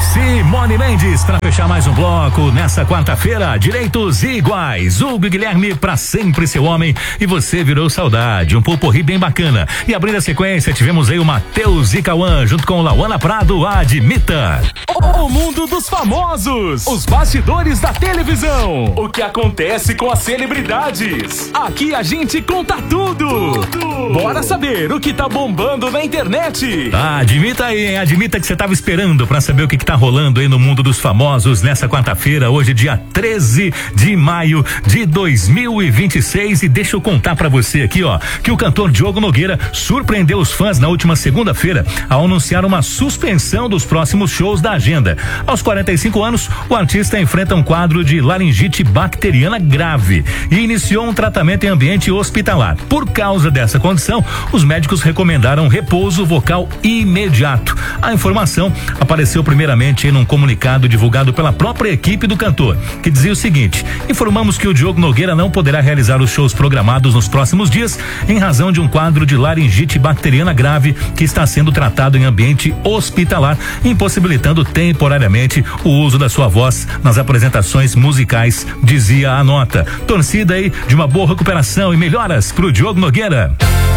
Simone Mendes para fechar mais um bloco nessa quarta-feira. Direitos iguais. Hugo e Guilherme, pra sempre seu homem. E você virou saudade. Um poporri bem bacana. E abrindo a sequência, tivemos aí o Matheus e Cauã junto com Lauana Prado, Admita. O mundo dos famosos. Os bastidores da televisão. O que acontece com as celebridades. Aqui a gente conta tudo. Bora saber o que tá bombando na internet. Admita aí, hein? Admita que você tava esperando pra saber o que tá rolando aí no mundo dos famosos nessa quarta-feira, hoje dia 13 de maio de 2026. E deixa eu contar pra você aqui, ó, que o cantor Diogo Nogueira surpreendeu os fãs na última segunda-feira ao anunciar uma suspensão dos próximos shows da agenda. Aos 45 anos, o artista enfrenta um quadro de laringite bacteriana grave e iniciou um tratamento em ambiente hospitalar. Por causa dessa condição, os médicos recomendaram repouso vocal imediato. A informação apareceu primeiramente em um comunicado divulgado pela própria equipe do cantor, que dizia o seguinte: informamos que o Diogo Nogueira não poderá realizar os shows programados nos próximos dias em razão de um quadro de laringite bacteriana grave que está sendo tratado em ambiente hospitalar, impossibilitando temporariamente o uso da sua voz nas apresentações musicais, dizia a nota. Torcida aí de uma boa recuperação e melhoras pro Diogo Nogueira.